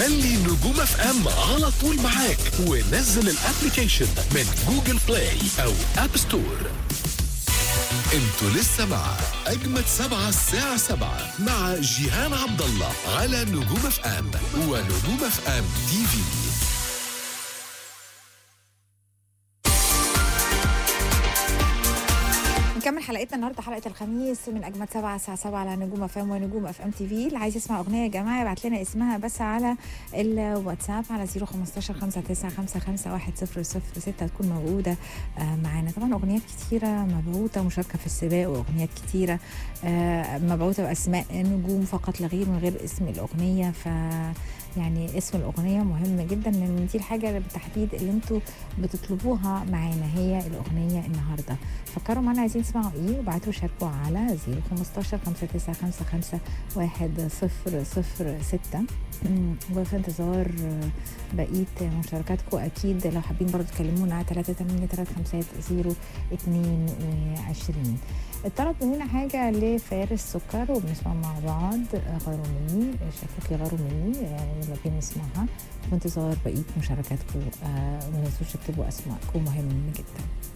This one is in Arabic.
خلي نجوم اف ام على طول معاك ونزل الابليكيشن من جوجل بلاي او اب ستور. انتوا لسه مع اجمد 7 الساعة 7 مع جيهان عبد الله على نجوم اف ام ونجوم اف ام تي في. نكمل حلقتنا النهارده، حلقه الخميس من اجمد 7 الساعه 7 على نجوم اف ام ونجوم اف ام تي في. اللي عايز يسمع اغنيه يا جماعه يبعت لنا اسمها بس على الواتساب على 015 5955 100 تكون موجوده معانا. طبعا اغنيات كتيره مبعوثه مشاركه في السباق، واغنيات كتيره مبعوثه باسماء نجوم فقط لا غير من غير اسم الاغنيه. ف يعني اسم الأغنية مهم جدا، لأن دي الحاجة بالتحديد اللي انتوا بتطلبوها معانا هي الأغنية النهاردة. فكروا معانا عايزين تسمعوا ايه وبعتوا شاركوا على 015 5955 100 وفي انتظار بقية مشاركاتكم. أكيد لو حابين برضو تكلمونا على 3835022. الطلب مننا حاجة لفارس سكر وبنسمع مع بعض غاروا مني، شافوكي غاروا مني، يلا بينا نسمعها في انتظار بقية مشاركاتكم. وما تنسوش تكتبوا أسماءكم، مهم جدا.